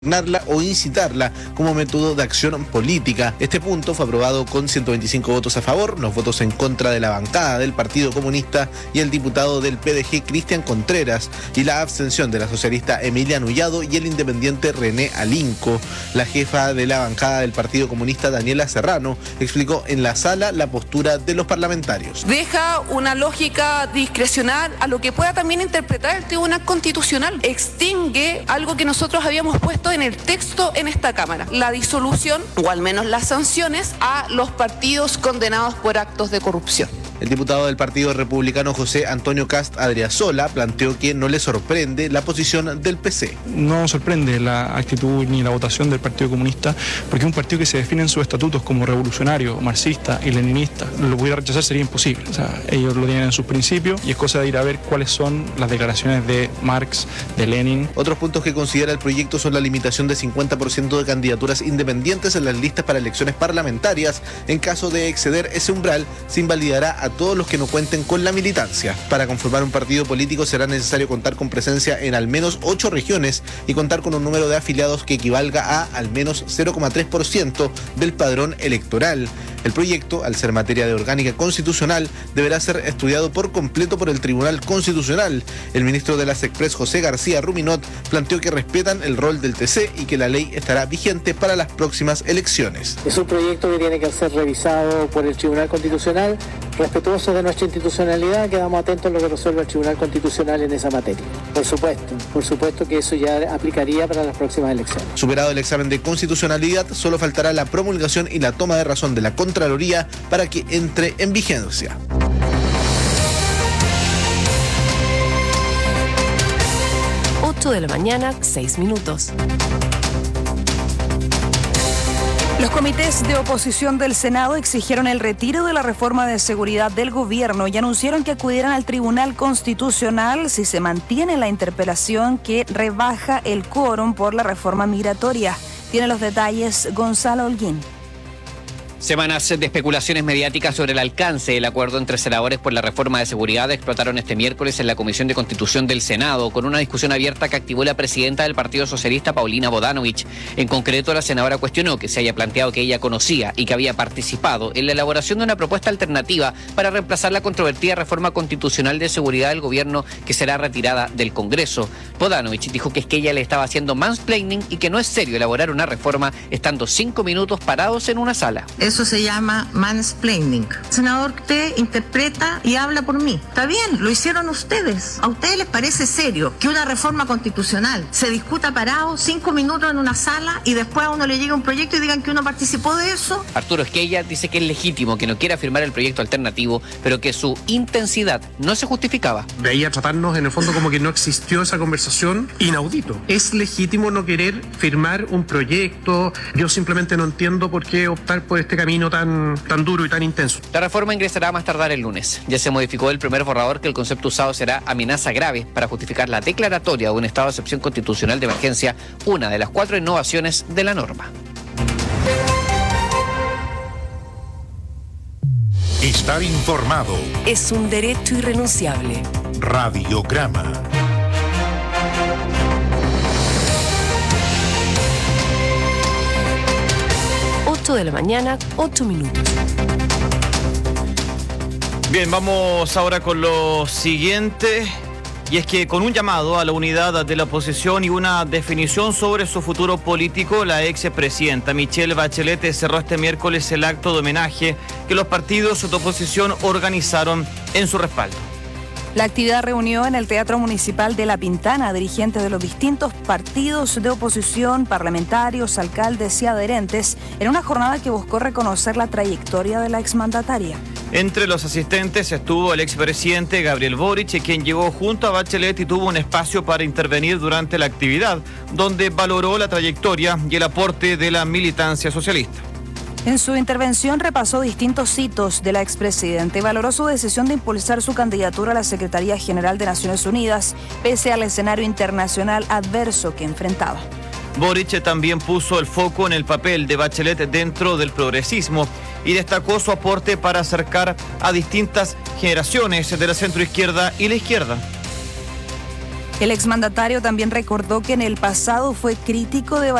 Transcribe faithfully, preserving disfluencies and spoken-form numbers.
o incitarla como método de acción política. Este punto fue aprobado con ciento veinticinco votos a favor, los votos en contra de la bancada del Partido Comunista y el diputado del P D G Cristian Contreras, y la abstención de la socialista Emilia Nullado y el independiente René Alinco. La jefa de la bancada del Partido Comunista, Daniela Serrano, explicó en la sala la postura de los parlamentarios. Deja una lógica discrecional a lo que pueda también interpretar el Tribunal Constitucional. Extingue algo que nosotros habíamos puesto en el texto en esta Cámara: la disolución, o al menos las sanciones, a los partidos condenados por actos de corrupción. El diputado del Partido Republicano José Antonio Cast Adriasola planteó que no le sorprende la posición del P C. No sorprende la actitud ni la votación del Partido Comunista, porque es un partido que se define en sus estatutos como revolucionario, marxista y leninista. Lo pudiera rechazar sería imposible. O sea, ellos lo tienen en sus principios y es cosa de ir a ver cuáles son las declaraciones de Marx, de Lenin. Otros puntos que considera el proyecto son la limitación de cincuenta por ciento de candidaturas independientes en las listas para elecciones parlamentarias. En caso de exceder ese umbral, se invalidará a todos los que no cuenten con la militancia. Para conformar un partido político será necesario contar con presencia en al menos ocho regiones y contar con un número de afiliados que equivalga a al menos cero coma tres por ciento del padrón electoral. El proyecto, al ser materia de orgánica constitucional, deberá ser estudiado por completo por el Tribunal Constitucional. El ministro de la SECPRES, José García Ruminot, planteó que respetan el rol del T C y que la ley estará vigente para las próximas elecciones. Es un proyecto que tiene que ser revisado por el Tribunal Constitucional, respetuoso de nuestra institucionalidad. Quedamos atentos a lo que resuelva el Tribunal Constitucional en esa materia. Por supuesto, por supuesto que eso ya aplicaría para las próximas elecciones. Superado el examen de constitucionalidad, solo faltará la promulgación y la toma de razón de la Contraloría para que entre en vigencia. ocho de la mañana, seis minutos. Los comités de oposición del Senado exigieron el retiro de la reforma de seguridad del gobierno y anunciaron que acudirán al Tribunal Constitucional si se mantiene la interpelación que rebaja el quórum por la reforma migratoria. Tiene los detalles Gonzalo Holguín. Semanas de especulaciones mediáticas sobre el alcance del acuerdo entre senadores por la reforma de seguridad explotaron este miércoles en la Comisión de Constitución del Senado, con una discusión abierta que activó la presidenta del Partido Socialista, Paulina Bodanovich. En concreto, la senadora cuestionó que se haya planteado que ella conocía y que había participado en la elaboración de una propuesta alternativa para reemplazar la controvertida reforma constitucional de seguridad del gobierno, que será retirada del Congreso. Bodanovich dijo que es que ella le estaba haciendo mansplaining y que no es serio elaborar una reforma estando cinco minutos parados en una sala. Eso se llama mansplaining. Senador, usted interpreta y habla por mí. Está bien, lo hicieron ustedes. ¿A ustedes les parece serio que una reforma constitucional se discuta parado cinco minutos en una sala y después a uno le llega un proyecto y digan que uno participó de eso? Arturo Esquella dice que es legítimo que no quiera firmar el proyecto alternativo, pero que su intensidad no se justificaba. De ahí a tratarnos en el fondo como que no existió esa conversación, inaudito. Es legítimo no querer firmar un proyecto. Yo simplemente no entiendo por qué optar por este camino tan, tan duro y tan intenso. La reforma ingresará a más tardar el lunes. Ya se modificó el primer borrador, que el concepto usado será amenaza grave para justificar la declaratoria de un estado de excepción constitucional de emergencia, una de las cuatro innovaciones de la norma. Estar informado es un derecho irrenunciable. Radiograma. ocho de la mañana, ocho minutos. Bien, vamos ahora con lo siguiente. Y es que con un llamado a la unidad de la oposición y una definición sobre su futuro político, la expresidenta Michelle Bachelet cerró este miércoles el acto de homenaje que los partidos de oposición organizaron en su respaldo. La actividad reunió en el Teatro Municipal de La Pintana a dirigentes de los distintos partidos de oposición, parlamentarios, alcaldes y adherentes, en una jornada que buscó reconocer la trayectoria de la exmandataria. Entre los asistentes estuvo el expresidente Gabriel Boric, quien llegó junto a Bachelet y tuvo un espacio para intervenir durante la actividad, donde valoró la trayectoria y el aporte de la militancia socialista. En su intervención repasó distintos hitos de la expresidenta y valoró su decisión de impulsar su candidatura a la Secretaría General de Naciones Unidas, pese al escenario internacional adverso que enfrentaba. Boric también puso el foco en el papel de Bachelet dentro del progresismo y destacó su aporte para acercar a distintas generaciones de la centroizquierda y la izquierda. El exmandatario también recordó que en el pasado fue crítico de